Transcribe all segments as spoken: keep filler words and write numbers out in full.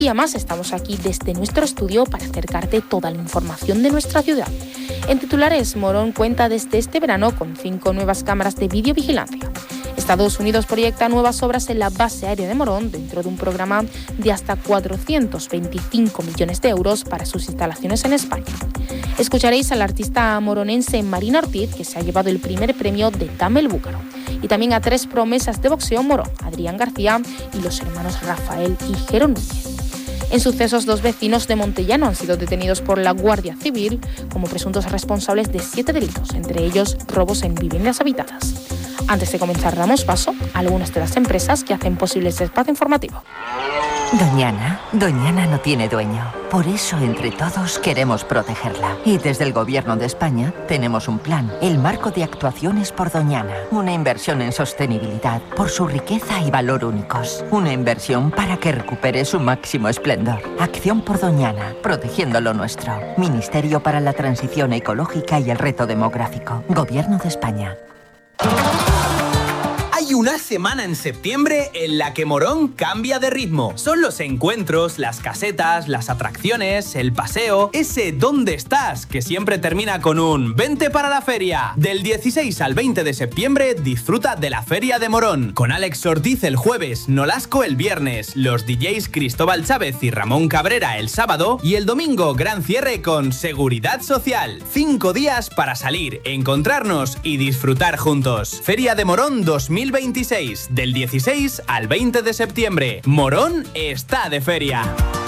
Y además estamos aquí desde nuestro estudio para acercarte toda la información de nuestra ciudad. En titulares, Morón cuenta desde este verano con cinco nuevas cámaras de videovigilancia. Estados Unidos proyecta nuevas obras en la base aérea de Morón dentro de un programa de hasta cuatrocientos veinticinco millones de euros para sus instalaciones en España. Escucharéis al artista moronense Marina Ortiz, que se ha llevado el primer premio de Dame el Búcaro. Y también a tres promesas de boxeo morón, Adrián García y los hermanos Rafael y Jero Núñez. En sucesos, dos vecinos de Montellano han sido detenidos por la Guardia Civil como presuntos responsables de siete delitos, entre ellos robos en viviendas habitadas. Antes de comenzar, damos paso a algunas de las empresas que hacen posible este espacio informativo. Doñana, Doñana no tiene dueño. Por eso, entre todos, queremos protegerla. Y desde el Gobierno de España tenemos un plan, el Marco de Actuaciones por Doñana. Una inversión en sostenibilidad por su riqueza y valor únicos. Una inversión para que recupere su máximo esplendor. Acción por Doñana, protegiendo lo nuestro. Ministerio para la Transición Ecológica y el Reto Demográfico. Gobierno de España. Hay una semana en septiembre en la que Morón cambia de ritmo. Son los encuentros, las casetas, las atracciones, el paseo, ese ¿dónde estás? Que siempre termina con un «Vente para la feria». Del dieciséis al veinte de septiembre disfruta de la Feria de Morón. Con Alex Ortiz el jueves, Nolasco el viernes, los D Js Cristóbal Chávez y Ramón Cabrera el sábado y el domingo gran cierre con Seguridad Social. Cinco días para salir, encontrarnos y disfrutar juntos. Feria de Morón dos mil veintiséis, del dieciséis al veinte de septiembre. Morón está de feria.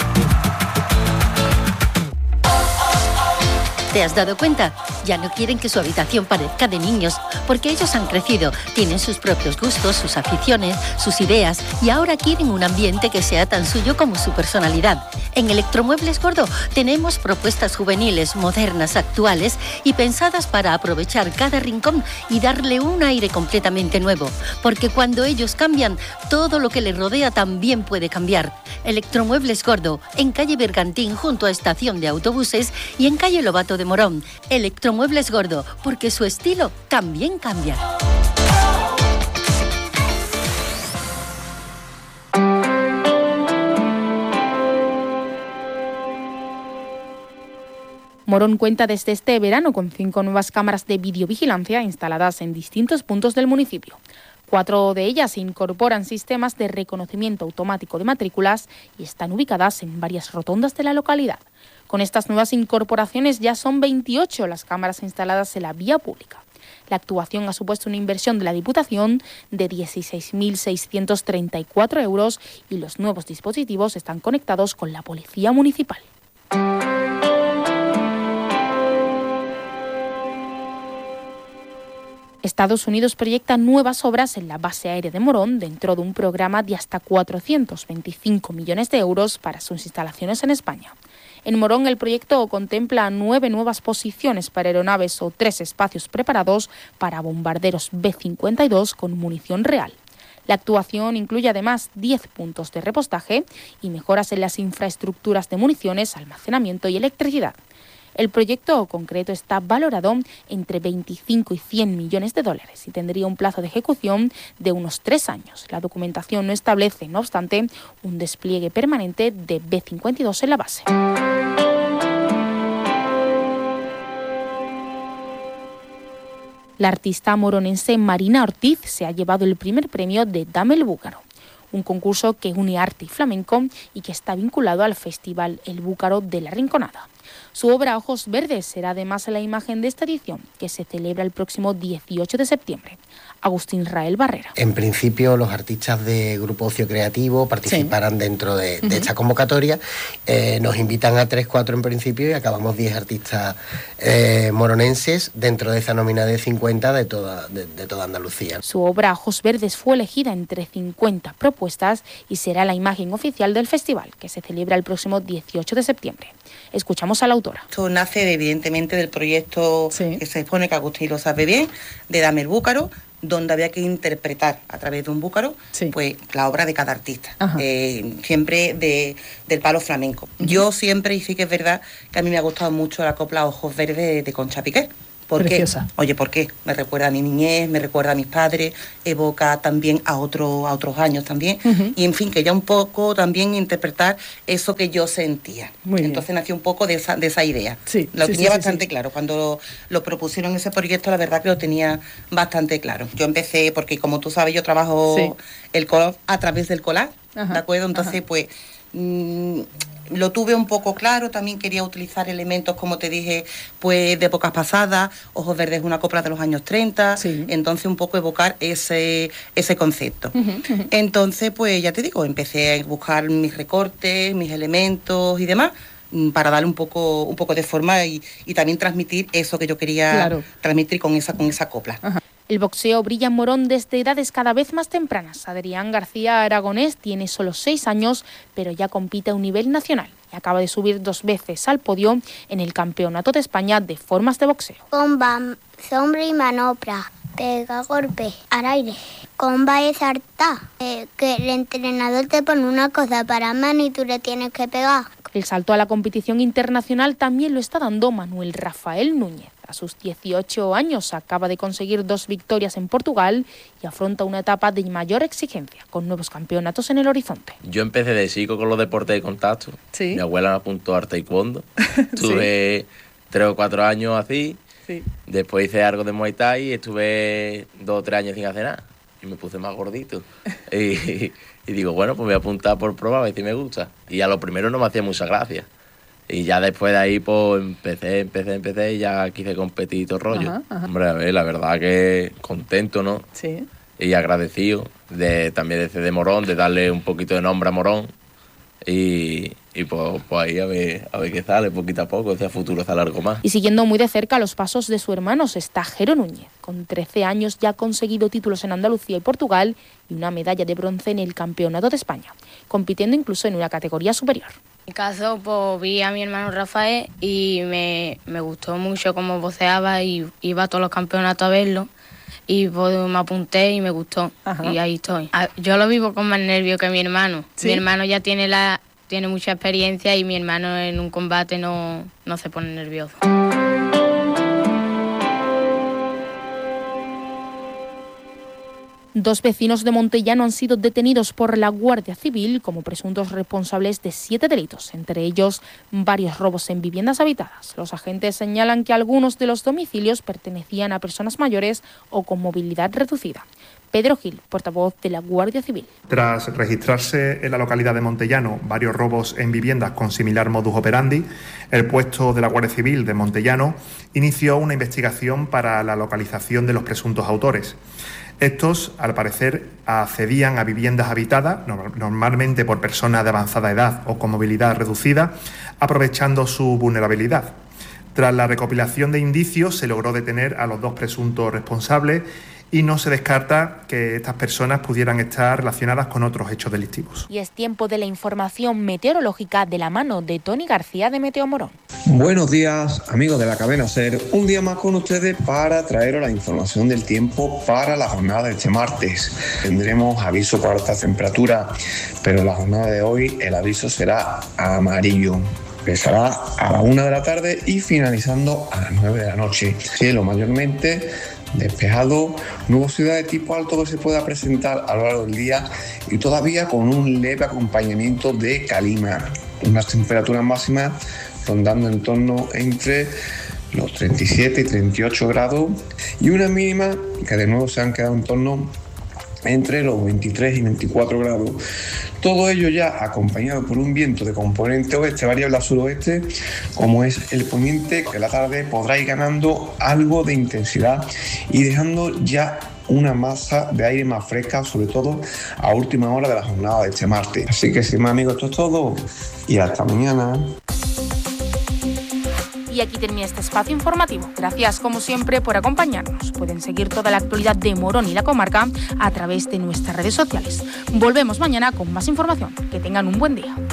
¿Te has dado cuenta? Ya no quieren que su habitación parezca de niños, porque ellos han crecido, tienen sus propios gustos, sus aficiones, sus ideas, y ahora quieren un ambiente que sea tan suyo como su personalidad. En Electromuebles Gordo tenemos propuestas juveniles, modernas, actuales y pensadas para aprovechar cada rincón y darle un aire completamente nuevo, porque cuando ellos cambian, todo lo que les rodea también puede cambiar. Electromuebles Gordo, en calle Bergantín junto a estación de autobuses y en calle Lobato de Morón. Electromuebles Gordo, porque su estilo también cambia. Morón cuenta desde este verano con cinco nuevas cámaras de videovigilancia instaladas en distintos puntos del municipio. Cuatro de ellas incorporan sistemas de reconocimiento automático de matrículas y están ubicadas en varias rotondas de la localidad. Con estas nuevas incorporaciones ya son veintiocho las cámaras instaladas en la vía pública. La actuación ha supuesto una inversión de la Diputación de dieciséis mil seiscientos treinta y cuatro euros y los nuevos dispositivos están conectados con la Policía Municipal. Estados Unidos proyecta nuevas obras en la base aérea de Morón dentro de un programa de hasta cuatrocientos veinticinco millones de euros para sus instalaciones en España. En Morón el proyecto contempla nueve nuevas posiciones para aeronaves o tres espacios preparados para bombarderos B cincuenta y dos con munición real. La actuación incluye además diez puntos de repostaje y mejoras en las infraestructuras de municiones, almacenamiento y electricidad. El proyecto concreto está valorado entre veinticinco y cien millones de dólares y tendría un plazo de ejecución de unos tres años. La documentación no establece, no obstante, un despliegue permanente de B cincuenta y dos en la base. La artista moronense Marina Ortiz se ha llevado el primer premio de Dame el Búcaro, un concurso que une arte y flamenco y que está vinculado al Festival El Búcaro de la Rinconada. Su obra Ojos Verdes será además la imagen de esta edición, que se celebra el próximo dieciocho de septiembre. Agustín Rael Barrera. En principio, los artistas de Grupo Ocio Creativo participarán sí. dentro de, de uh-huh. esta convocatoria. Eh, nos invitan a tres, cuatro en principio y acabamos diez artistas eh, moronenses dentro de esa nómina de cincuenta de toda, de, de toda Andalucía. Su obra Ojos Verdes fue elegida entre cincuenta propuestas y será la imagen oficial del festival, que se celebra el próximo dieciocho de septiembre. Escuchamos a la autora. Esto nace evidentemente del proyecto sí. que se expone, que Agustín lo sabe bien, de Dame el Búcaro, donde había que interpretar a través de un búcaro sí. pues la obra de cada artista, eh, siempre de, del palo flamenco. Uh-huh. Yo siempre, y sí que es verdad, que a mí me ha gustado mucho la copla Ojos Verdes de, de Concha Piqué, ¿Por Preciosa. qué? Oye, ¿por qué? Me recuerda a mi niñez, me recuerda a mis padres, evoca también a, otro, a otros años también. Uh-huh. Y en fin, que ya un poco también interpretar eso que yo sentía. Muy Entonces bien. Nació un poco de esa, de esa idea. Sí, lo sí, tenía sí, bastante sí. claro. Cuando lo, lo propusieron ese proyecto, la verdad que lo tenía bastante claro. Yo empecé, porque como tú sabes, yo trabajo sí. el color a través del colar, ajá, ¿de acuerdo? Entonces, ajá. pues... Mmm, lo tuve un poco claro, también quería utilizar elementos, como te dije, pues de épocas pasadas. Ojos Verdes es una copla de los años treinta, sí. entonces un poco evocar ese, ese concepto. Uh-huh, uh-huh. Entonces, pues ya te digo, empecé a buscar mis recortes, mis elementos y demás, para darle un poco, un poco de forma y, y también transmitir eso que yo quería claro. transmitir con esa, con esa copla. Ajá. El boxeo brilla en Morón desde edades cada vez más tempranas. Adrián García Aragonés tiene solo seis años, pero ya compite a un nivel nacional y acaba de subir dos veces al podio en el Campeonato de España de Formas de Boxeo. Comba, sombra y manopla, pega, golpe, al aire. Comba es harta, eh, que el entrenador te pone una cosa para mano y tú le tienes que pegar. El salto a la competición internacional también lo está dando Manuel Rafael Núñez. A sus dieciocho años acaba de conseguir dos victorias en Portugal y afronta una etapa de mayor exigencia, con nuevos campeonatos en el horizonte. Yo empecé de chico con los deportes de contacto. ¿Sí? Mi abuela me apuntó al taekwondo. Tuve ¿Sí? tres o cuatro años así. Sí. Después hice algo de Muay Thai y estuve dos o tres años sin hacer nada. Y me puse más gordito. y, y digo, bueno, pues voy a apuntar por probar, a ver si me gusta. Y a lo primero no me hacía mucha gracia. Y ya después de ahí, pues empecé, empecé, empecé y ya quise competir y todo rollo. Ajá, ajá. Hombre, a ver, la verdad que contento, ¿no? Sí. Y agradecido de también de C D Morón, de darle un poquito de nombre a Morón. Y, y pues, pues ahí a ver, a ver qué sale, poquito a poco, si a futuro sale algo más. Y siguiendo muy de cerca los pasos de su hermano está Jero Núñez. Con trece años ya ha conseguido títulos en Andalucía y Portugal y una medalla de bronce en el Campeonato de España, compitiendo incluso en una categoría superior. En mi caso, pues vi a mi hermano Rafael y me, me gustó mucho cómo boxeaba y iba a todos los campeonatos a verlo. Y pues me apunté y me gustó. Ajá. Y ahí estoy. Yo lo vivo con más nervio que mi hermano. ¿Sí? Mi hermano ya tiene la tiene mucha experiencia y mi hermano en un combate no, no se pone nervioso. Dos vecinos de Montellano han sido detenidos por la Guardia Civil como presuntos responsables de siete delitos, entre ellos varios robos en viviendas habitadas. Los agentes señalan que algunos de los domicilios pertenecían a personas mayores o con movilidad reducida. Pedro Gil, portavoz de la Guardia Civil. Tras registrarse en la localidad de Montellano varios robos en viviendas con similar modus operandi, el puesto de la Guardia Civil de Montellano inició una investigación para la localización de los presuntos autores. Estos, al parecer, accedían a viviendas habitadas, normalmente por personas de avanzada edad o con movilidad reducida, aprovechando su vulnerabilidad. Tras la recopilación de indicios, se logró detener a los dos presuntos responsables y no se descarta que estas personas pudieran estar relacionadas con otros hechos delictivos. Y es tiempo de la información meteorológica de la mano de Tony García de Meteo Morón. Buenos días, amigos de la cadena SER. Un día más con ustedes para traeros la información del tiempo para la jornada de este martes. Tendremos aviso por alta temperatura, pero en la jornada de hoy el aviso será amarillo. Empezará a la una de la tarde y finalizando a las nueve de la noche. Cielo mayormente despejado, nubosidad de tipo alto que se pueda presentar a lo largo del día y todavía con un leve acompañamiento de calima. Unas temperaturas máximas rondando en torno entre los treinta y siete y treinta y ocho grados y una mínima que de nuevo se han quedado en torno entre los veintitrés y veinticuatro grados. Todo ello ya acompañado por un viento de componente oeste variable a suroeste, como es el poniente, que a la tarde podrá ir ganando algo de intensidad y dejando ya una masa de aire más fresca, sobre todo a última hora de la jornada de este martes. Así que sin más, amigos, esto es todo y hasta mañana. Y aquí termina este espacio informativo. Gracias, como siempre, por acompañarnos. Pueden seguir toda la actualidad de Morón y la comarca a través de nuestras redes sociales. Volvemos mañana con más información. Que tengan un buen día.